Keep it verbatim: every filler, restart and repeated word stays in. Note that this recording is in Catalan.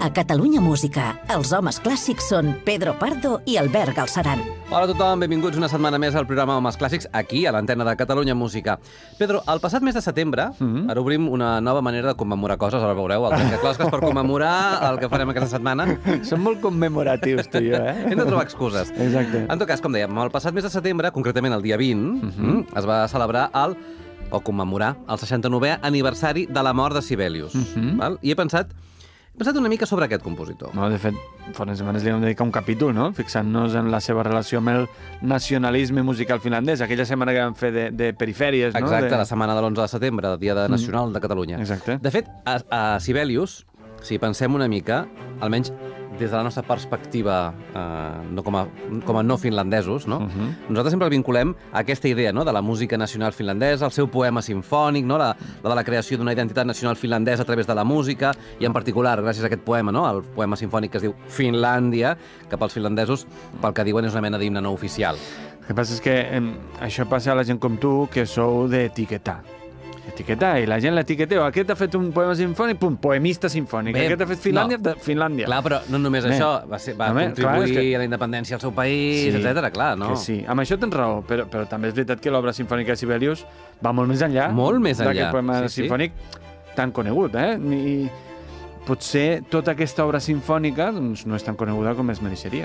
A Catalunya Música, els homes clàssics són Pedro Pardo i Albert Galceran. Hola a tothom, benvinguts una setmana més al programa Homes Clàssics, aquí a l'antena de Catalunya Música. Pedro, el passat mes de setembre, mm-hmm. ara obrim una nova manera de commemorar coses, ara veureu, el trencaclosques per commemorar el que farem aquesta setmana. Som molt commemoratius, tu i jo, eh? Hem de trobar excuses. Exacte. En tot cas, com dèiem, el passat mes de setembre, concretament el dia vint, mm-hmm. es va celebrar el, o commemorar, el seixanta-novè aniversari de la mort de Sibelius. Mm-hmm. Val? I he pensat... He pensat una mica sobre aquest compositor. No, de fet, fa unes setmanes li vam dedicar un capítol, no? Fixant-nos en la seva relació amb el nacionalisme musical finlandès, aquella setmana que vam fer de, de perifèries, no? Exacte, de... la setmana de l'onze de setembre, el Dia de Nacional mm. de Catalunya. Exacte. De fet, a, a Sibelius, si pensem una mica, almenys des de la nostra perspectiva, eh, no com, a, com a no finlandesos, no? Uh-huh. Nosaltres sempre el vinculem a aquesta idea, no?, de la música nacional finlandesa, el seu poema sinfònic, no?, la, la de la creació d'una identitat nacional finlandesa a través de la música, i en particular, gràcies a aquest poema, no?, el poema sinfònic que es diu Finlàndia, que pels finlandesos, pel que diuen, és una mena d'himne no oficial. El que passa és que eh, això passa a la gent com tu, que sou d'etiquetar. Etiquetar, i la gent l'etiqueteu. Aquest ha fet un poema sinfònic, pum, poemista sinfònic. Bé, aquest ha fet Finlàndia, no. Finlàndia. Clar, però no només Bé. això, va, ser, va no, contribuir clar, que... a la independència del seu país, sí, etcètera, clar, no? Que sí, amb això tens raó, però, però també és veritat que l'obra sinfònica de Sibelius va molt més enllà. Molt més enllà. D'aquest poema sí, sinfònic sí. tan conegut, eh? I potser tota aquesta obra sinfònica doncs, no és tan coneguda com es mereixeria.